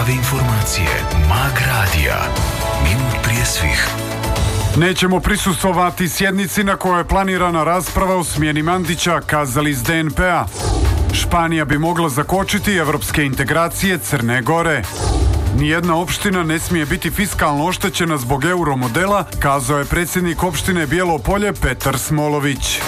Prave informacije. Mag radija. Minut prije svih. Nećemo prisustvovati sjednici na kojoj je planirana rasprava o smjeni Mandića, kazali iz DNP-a. Španija bi mogla zakočiti evropske integracije Crne Gore. Nijedna opština ne smije biti fiskalno oštećena zbog euromodela, kazao je predsjednik opštine Bijelo Polje Petar Smolović.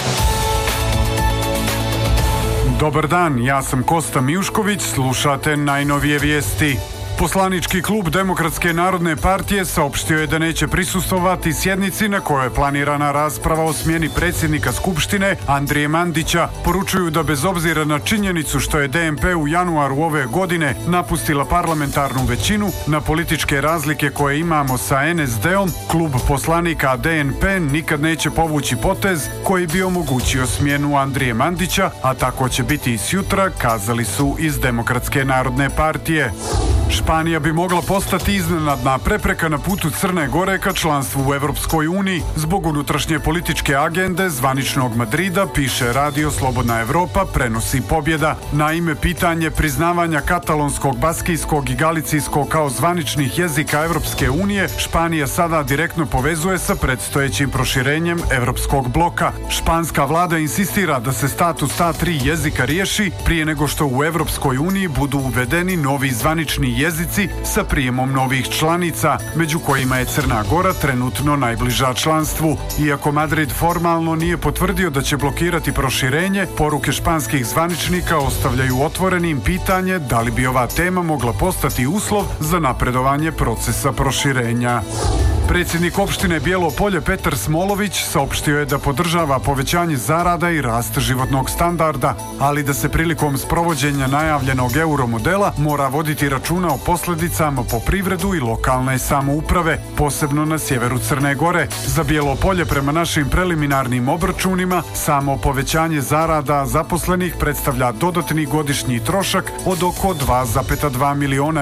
Dobar dan, ja sam Kosta Mijušković, slušate najnovije vijesti. Poslanički klub Demokratske narodne partije saopštio je da neće prisustvovati sjednici na kojoj je planirana rasprava o smjeni predsjednika Skupštine Andrije Mandića. Poručuju da bez obzira na činjenicu što je DNP u januaru ove godine napustila parlamentarnu većinu, na političke razlike koje imamo sa NSD-om, klub poslanika DNP nikad neće povući potez koji bi omogućio smjenu Andrije Mandića, a tako će biti i sjutra, kazali su iz Demokratske narodne partije. Španija bi mogla postati iznenadna prepreka na putu Crne Gore ka članstvu u Evropskoj uniji. Zbog unutrašnje političke agende zvaničnog Madrida, piše Radio Slobodna Evropa, prenosi Pobjeda. Naime, pitanje priznavanja katalonskog, baskijskog i galicijskog kao zvaničnih jezika Evropske unije Španija sada direktno povezuje sa predstojećim proširenjem Evropskog bloka. Španska vlada insistira da se status ta tri jezika riješi prije nego što u Evropskoj uniji budu uvedeni novi zvanični jezici sa prijemom novih članica, među kojima je Crna Gora trenutno najbliža članstvu. Iako Madrid formalno nije potvrdio da će blokirati proširenje, poruke španskih zvaničnika ostavljaju otvorenim pitanje da li bi ova tema mogla postati uslov za napredovanje procesa proširenja. Predsjednik opštine Bijelo Polje Petar Smolović saopštio je da podržava povećanje zarada i rast životnog standarda, ali da se prilikom sprovođenja najavljenog euromodela mora voditi računa o posljedicama po privredu i lokalne samouprave, posebno na sjeveru Crne Gore. Za Bijelo Polje, prema našim preliminarnim obračunima, samo povećanje zarada zaposlenih predstavlja dodatni godišnji trošak od oko 2,2 miliona